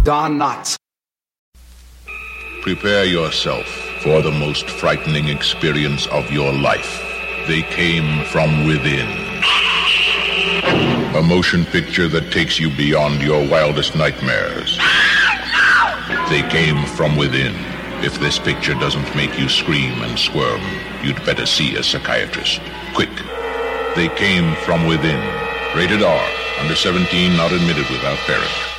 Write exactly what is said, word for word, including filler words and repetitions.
Don Knotts. Prepare yourself for the most frightening experience of your life. They came from within. A motion picture that takes you beyond your wildest nightmares. They came from within. If this picture doesn't make you scream and squirm, you'd better see a psychiatrist. Quick. They came from within. Rated R. Under seventeen, not admitted without parent.